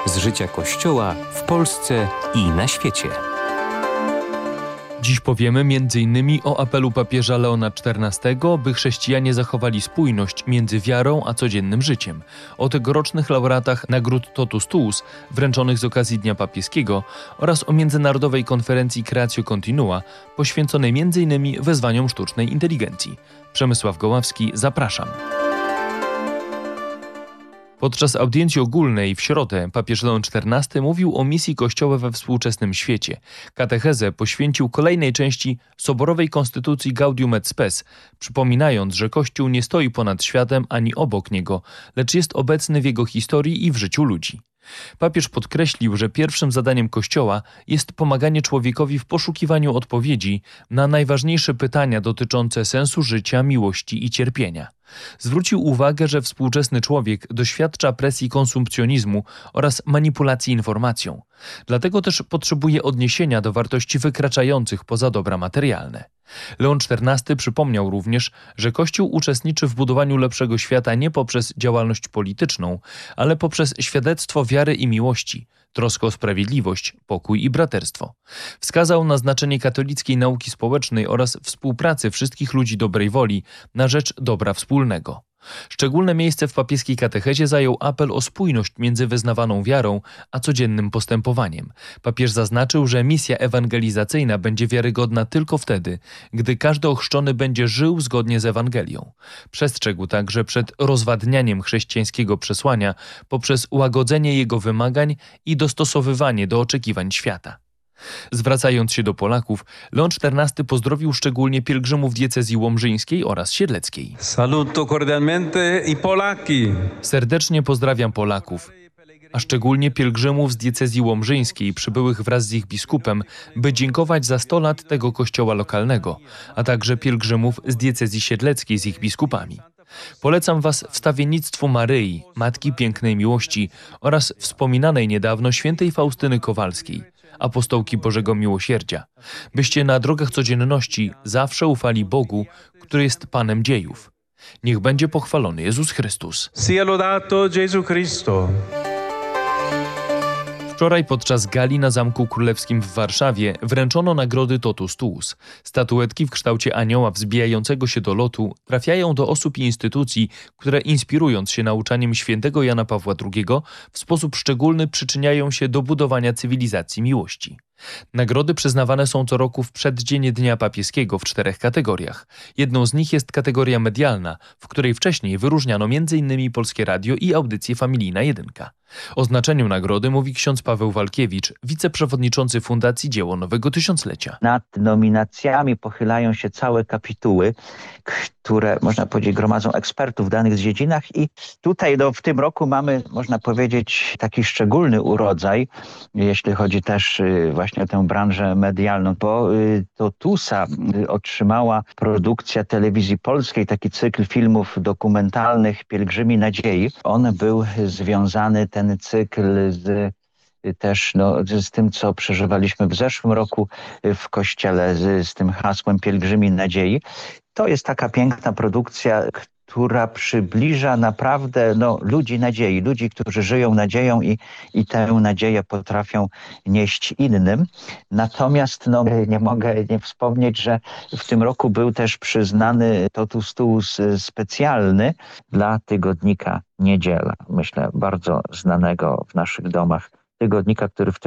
z życia Kościoła w Polsce i na świecie. Dziś powiemy m.in. o apelu papieża Leona XIV, by chrześcijanie zachowali spójność między wiarą a codziennym życiem, o tegorocznych laureatach nagród Totus Tuus wręczonych z okazji Dnia Papieskiego oraz o międzynarodowej konferencji Creatio Continua poświęconej m.in. wezwaniom sztucznej inteligencji. Przemysław Goławski, zapraszam. Podczas audiencji ogólnej w środę papież Leon XIV mówił o misji Kościoła we współczesnym świecie. Katechezę poświęcił kolejnej części soborowej konstytucji Gaudium et Spes, przypominając, że Kościół nie stoi ponad światem ani obok niego, lecz jest obecny w jego historii i w życiu ludzi. Papież podkreślił, że pierwszym zadaniem Kościoła jest pomaganie człowiekowi w poszukiwaniu odpowiedzi na najważniejsze pytania dotyczące sensu życia, miłości i cierpienia. Zwrócił uwagę, że współczesny człowiek doświadcza presji konsumpcjonizmu oraz manipulacji informacją. Dlatego też potrzebuje odniesienia do wartości wykraczających poza dobra materialne. Leon XIV przypomniał również, że Kościół uczestniczy w budowaniu lepszego świata nie poprzez działalność polityczną, ale poprzez świadectwo wiary i miłości, troskę o sprawiedliwość, pokój i braterstwo. Wskazał na znaczenie katolickiej nauki społecznej oraz współpracy wszystkich ludzi dobrej woli na rzecz dobra wspólnego. Szczególne miejsce w papieskiej katechezie zajął apel o spójność między wyznawaną wiarą a codziennym postępowaniem. Papież zaznaczył, że misja ewangelizacyjna będzie wiarygodna tylko wtedy, gdy każdy ochrzczony będzie żył zgodnie z Ewangelią. Przestrzegł także przed rozwadnianiem chrześcijańskiego przesłania poprzez łagodzenie jego wymagań i dostosowywanie do oczekiwań świata. Zwracając się do Polaków, Leon XIV pozdrowił szczególnie pielgrzymów diecezji łomżyńskiej oraz siedleckiej. Saluto cordialmente i Polaki. Serdecznie pozdrawiam Polaków, a szczególnie pielgrzymów z diecezji łomżyńskiej przybyłych wraz z ich biskupem, by dziękować za 100 lat tego kościoła lokalnego, a także pielgrzymów z diecezji siedleckiej z ich biskupami. Polecam Was wstawiennictwu Maryi, Matki Pięknej Miłości oraz wspominanej niedawno świętej Faustyny Kowalskiej, apostołki Bożego Miłosierdzia, byście na drogach codzienności zawsze ufali Bogu, który jest Panem dziejów. Niech będzie pochwalony Jezus Chrystus. Sia lodato Gesù Cristo. Wczoraj podczas gali na Zamku Królewskim w Warszawie wręczono nagrody Totus Tuus. Statuetki w kształcie anioła wzbijającego się do lotu trafiają do osób i instytucji, które inspirując się nauczaniem świętego Jana Pawła II w sposób szczególny przyczyniają się do budowania cywilizacji miłości. Nagrody przyznawane są co roku w przeddzień Dnia Papieskiego w 4 kategoriach. Jedną z nich jest kategoria medialna, w której wcześniej wyróżniano m.in. Polskie Radio i audycję Familijna Jedynka. O znaczeniu nagrody mówi ksiądz Paweł Walkiewicz, wiceprzewodniczący Fundacji Dzieło Nowego Tysiąclecia. Nad nominacjami pochylają się całe kapituły, które, można powiedzieć, gromadzą ekspertów w danych dziedzinach i tutaj w tym roku mamy, można powiedzieć, taki szczególny urodzaj, jeśli chodzi też właśnie o tę branżę medialną, bo Totusa otrzymała produkcja Telewizji Polskiej, taki cykl filmów dokumentalnych Pielgrzymi Nadziei. On był związany, ten cykl, z tym, co przeżywaliśmy w zeszłym roku w Kościele, z tym hasłem Pielgrzymi Nadziei. To jest taka piękna produkcja, która przybliża naprawdę ludzi nadziei, ludzi, którzy żyją nadzieją i tę nadzieję potrafią nieść innym. Natomiast nie mogę nie wspomnieć, że w tym roku był też przyznany Totus Tuus specjalny dla tygodnika Niedziela. Myślę, bardzo znanego w naszych domach tygodnika, który w tym